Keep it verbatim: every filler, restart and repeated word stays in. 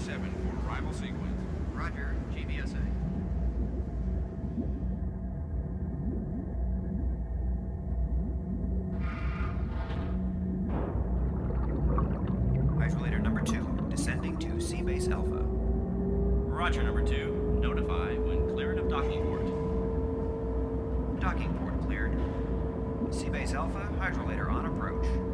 seven for arrival sequence. Roger, G B S A. Hydrolator number two, descending to Seabase Alpha. Roger, number two. Notify when cleared of docking port. Docking port cleared. Seabase Alpha, hydrolator on approach.